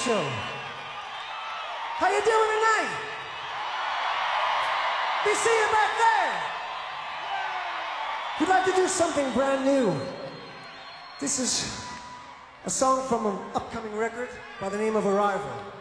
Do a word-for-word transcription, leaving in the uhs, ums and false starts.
Show. How you doing tonight? We see you back there. We'd like to do something brand new. This is a song from an upcoming record by the name of Arrival.